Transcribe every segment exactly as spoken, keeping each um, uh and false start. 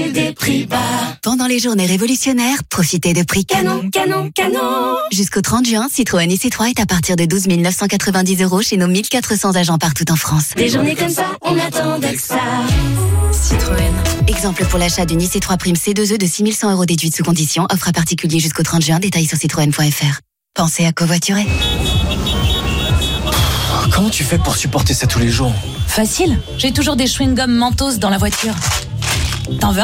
et des prix bas. Pendant les journées révolutionnaires, profitez de prix canon, canon, canon. Jusqu'au trente juin, Citroën I C trois est à partir de douze mille neuf cent quatre-vingt-dix euros chez nos mille quatre cents agents partout en France. Des journées comme ça, on attendait que ça. Citroën. Exemple pour l'achat d'une I C trois Prime C deux E de six mille cent euros déduite sous condition. Offre à particulier jusqu'au trente juin. Détails sur citroën point f r. Pensez à covoiturer. Comment tu fais pour supporter ça tous les jours ? Facile, j'ai toujours des chewing-gums Mentos dans la voiture. T'en veux un ?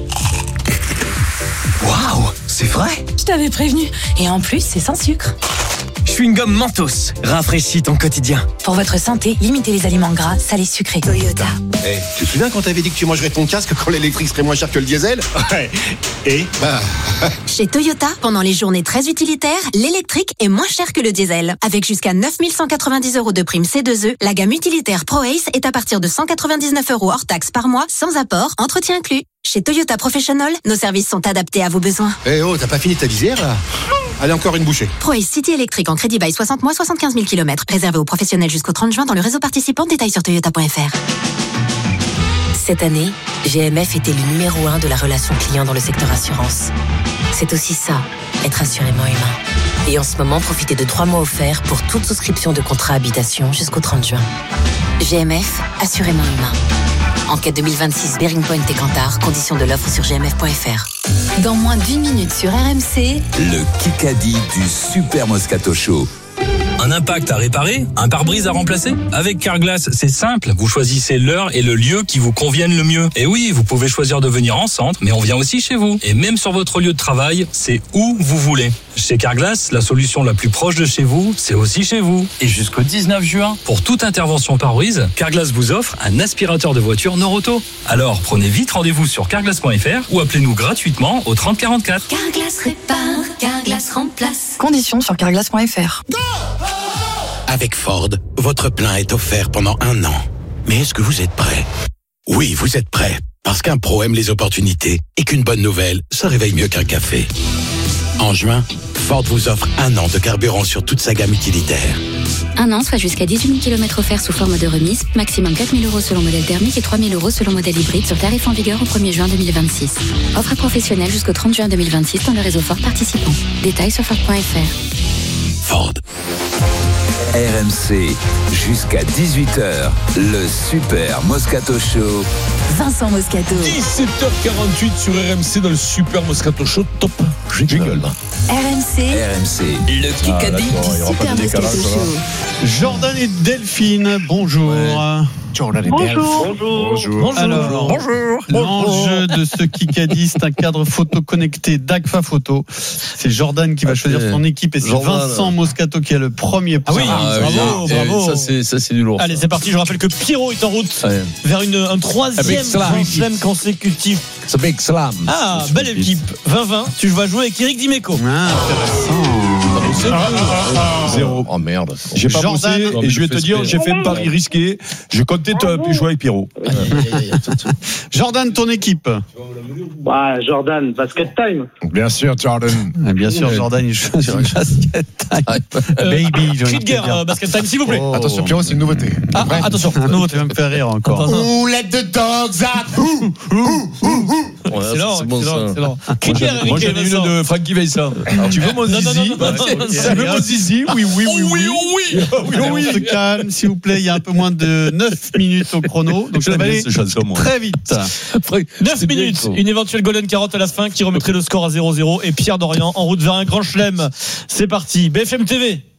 Waouh, c'est vrai ? Je t'avais prévenu. Et en plus, c'est sans sucre. Chewing-gum Mentos, rafraîchis ton quotidien. Pour votre santé, limitez les aliments gras, salés, sucrés. Toyota. Hey, tu te souviens quand t'avais dit que tu mangerais ton casque quand l'électrique serait moins cher que le diesel ? Ouais. Et Bah... Chez Toyota, pendant les journées très utilitaires, l'électrique est moins cher que le diesel. Avec jusqu'à neuf mille cent quatre-vingt-dix euros de prime C deux E, la gamme utilitaire ProAce est à partir de cent quatre-vingt-dix-neuf euros hors taxe par mois, sans apport, entretien inclus. Chez Toyota Professional, nos services sont adaptés à vos besoins. Eh oh, t'as pas fini ta visière là ? Allez, encore une bouchée. ProAce City électrique en crédit bail soixante mois, soixante-quinze mille kilomètres. Réservé aux professionnels jusqu'au trente juin dans le réseau participant. Détails sur toyota point f r. Cette année, G M F était le numéro un de la relation client dans le secteur assurance. C'est aussi ça, être assurément humain. Et en ce moment, profitez de trois mois offerts pour toute souscription de contrat habitation jusqu'au trente juin. G M F, assurément humain. Enquête deux mille vingt-six, Bearing Point et Kantar. Conditions de l'offre sur g m f point f r. Dans moins d'une minute sur R M C, le Kikadi du Super Moscato Show. Un impact à réparer, un pare-brise à remplacer. Avec Carglass, c'est simple. Vous choisissez l'heure et le lieu qui vous conviennent le mieux. Et oui, vous pouvez choisir de venir en centre, mais on vient aussi chez vous. Et même sur votre lieu de travail, c'est où vous voulez. Chez Carglass, la solution la plus proche de chez vous, c'est aussi chez vous. Et jusqu'au dix-neuf juin, pour toute intervention pare-brise, Carglass vous offre un aspirateur de voiture Noroto. Alors, prenez vite rendez-vous sur carglass point f r ou appelez-nous gratuitement au trente quarante-quatre. Carglass répare, Carglass remplace. Conditions sur carglass point f r. Avec Ford, votre plein est offert pendant un an. Mais est-ce que vous êtes prêt ? Oui, vous êtes prêt. Parce qu'un pro aime les opportunités et qu'une bonne nouvelle, ça réveille mieux qu'un café. En juin, Ford vous offre un an de carburant sur toute sa gamme utilitaire. Un an, soit jusqu'à dix-huit mille kilomètres offerts sous forme de remise, maximum quatre mille euros selon modèle thermique et trois mille euros selon modèle hybride sur tarif en vigueur au premier juin deux mille vingt-six. Offre à professionnels jusqu'au trente juin deux mille vingt-six dans le réseau Ford participant. Détails sur ford point f r. Ford. R M C, jusqu'à dix-huit heures, le Super Moscato Show. Vincent Moscato. dix-sept heures quarante-huit sur R M C dans le Super Moscato Show. Top. Jingle. R M C. R M C. Le Kikadi Ah, du Super Moscato Show. Jordan et Delphine, bonjour. Ouais. Jordan et Bonjour. Bonjour. Bonjour. Alors, Bonjour. l'enjeu de ce Kikadi, c'est un cadre photo connecté d'Agfa Photo. C'est Jordan qui va choisir son équipe et c'est Jordan. Vincent Moscato qui a le premier point. Ah oui, Ah, bravo, oui. bravo. Ça, c'est, ça, c'est du lourd. Allez, c'est parti. Je rappelle que Pierrot est en route Ouais. vers une, un troisième Avec Slam. Grand Chelem consécutif. Ça fait Slam. Ah, belle équipe. vingt vingt. Tu vas jouer avec Eric Dimeco. Ah, intéressant. Zéro. Oh merde. J'ai pas Jordan. bossé Non, mais et je vais je te fais dire, spé- j'ai fait un pari risqué. Je comptais te plus jouer avec Pierrot. Jordan, ton équipe. Bah, Jordan, basket time. Bien sûr, Jordan. Ah, bien sûr, Jordan, il choisit basket time. Baby, j'ai envie de te Crit dire. euh, basket time, s'il vous plaît. Oh. Attention, Pierrot, c'est une nouveauté. Ah, Vrai. attention. Non, tu vas me faire rire encore. Attends, attends. Who let the dogs out? Excellent, c'est bon, excellent, ça. excellent. Moi, Crit j'en ai- moi, j'en ai une de Frankie Vincent. Tu veux mon Non, non, zizi non, non, non, non, non, Tu veux mon zizi? Oui, oui, oui, oui. Allez, on se calme, s'il vous plaît. Il y a un peu moins de neuf minutes au chrono. Donc, ça J'aime va bien aller cette chanson, moi. très vite. neuf minutes, une éventuelle golden carotte à la fin qui remettrait le score à zéro zéro et Pierre Dorian en route vers un grand chelem. C'est parti. B F M T V.